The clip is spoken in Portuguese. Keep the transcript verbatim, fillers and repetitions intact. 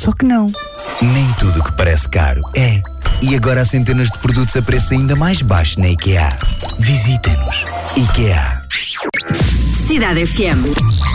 Só que não. Nem tudo o que parece caro é. E agora há centenas de produtos a preço ainda mais baixo na IKEA. Visita-nos. IKEA. Cidade F M.